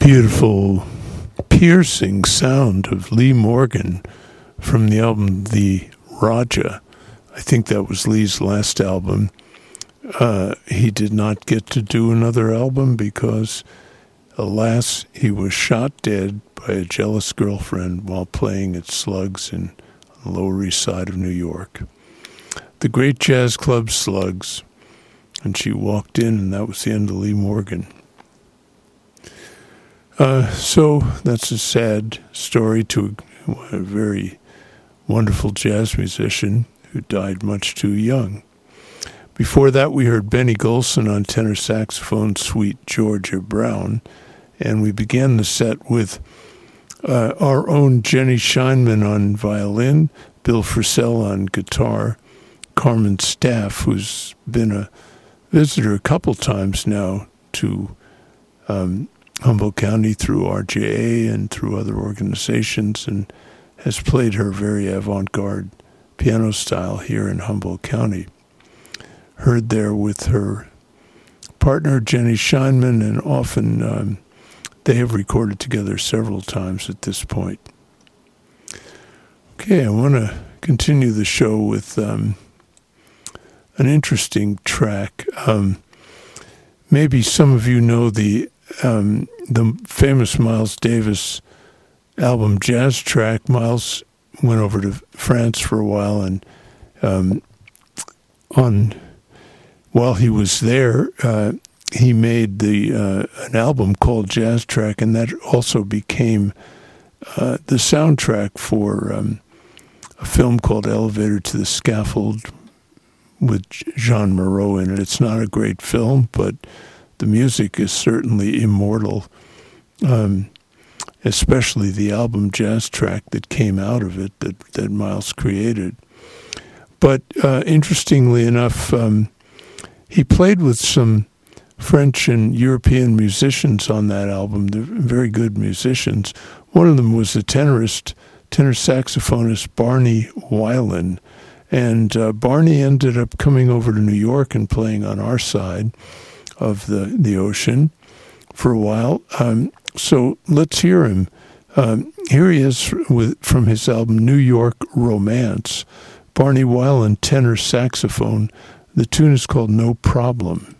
beautiful, piercing sound of Lee Morgan from the album The Raja. I think that was Lee's last album. He did not get to do another album because, alas, he was shot dead by a jealous girlfriend while playing at Slugs on the Lower East Side of New York. The great jazz club Slugs. And she walked in, and that was the end of Lee Morgan. So that's a sad story to a very wonderful jazz musician who died much too young. Before that, we heard Benny Golson on tenor saxophone, Sweet Georgia Brown, and we began the set with our own Jenny Scheinman on violin, Bill Frisell on guitar, Carmen Staff, who's been a visitor a couple times now to Humboldt County through RJA and through other organizations, and has played her very avant-garde piano style here in Humboldt County. Heard there with her partner Jenny Scheinman, and often they have recorded together several times at this point. Okay, I want to continue the show with an interesting track. Maybe some of you know the famous Miles Davis album Jazz Track. Miles went over to France for a while, and while he was there, he made an album called Jazz Track, and that also became the soundtrack for a film called Elevator to the Scaffold with Jean Moreau in it. It's not a great film, but the music is certainly immortal, especially the album Jazz Track that came out of it that Miles created. But interestingly enough, he played with some French and European musicians on that album. They're very good musicians. One of them was the tenor saxophonist Barney Weiland. And Barney ended up coming over to New York and playing on our side of the ocean for a while. So let's hear him. Here he is from his album New York Romance. Barney Weiland, tenor saxophone. The tune is called No Problem.